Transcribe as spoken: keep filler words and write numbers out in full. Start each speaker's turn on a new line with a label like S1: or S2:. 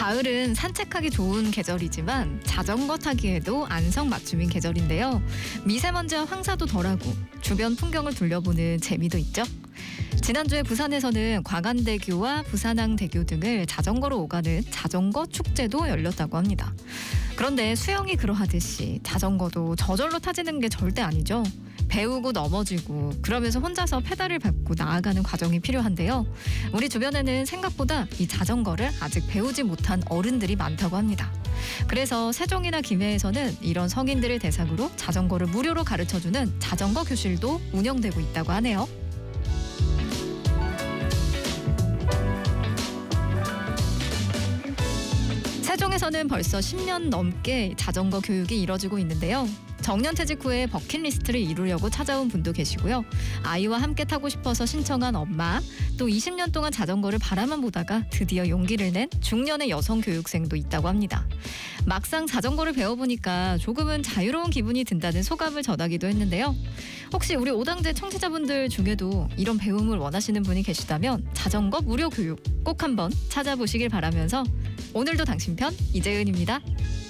S1: 가을은 산책하기 좋은 계절이지만 자전거 타기에도 안성맞춤인 계절인데요. 미세먼지와 황사도 덜하고 주변 풍경을 둘러보는 재미도 있죠. 지난주에 부산에서는 광안대교와 부산항대교 등을 자전거로 오가는 자전거 축제도 열렸다고 합니다. 그런데 수영이 그러하듯이 자전거도 저절로 타지는 게 절대 아니죠. 배우고 넘어지고 그러면서 혼자서 페달을 밟고 나아가는 과정이 필요한데요. 우리 주변에는 생각보다 이 자전거를 아직 배우지 못한 어른들이 많다고 합니다. 그래서 세종이나 김해에서는 이런 성인들을 대상으로 자전거를 무료로 가르쳐주는 자전거 교실도 운영되고 있다고 하네요. 세종에서는 벌써 십 년 넘게 자전거 교육이 이뤄지고 있는데요. 정년퇴직 후에 버킷리스트를 이루려고 찾아온 분도 계시고요. 아이와 함께 타고 싶어서 신청한 엄마, 또 이십 년 동안 자전거를 바라만 보다가 드디어 용기를 낸 중년의 여성 교육생도 있다고 합니다. 막상 자전거를 배워보니까 조금은 자유로운 기분이 든다는 소감을 전하기도 했는데요. 혹시 우리 오당제 청취자분들 중에도 이런 배움을 원하시는 분이 계시다면 자전거 무료 교육 꼭 한번 찾아보시길 바라면서 오늘도 당신 편 이재은입니다.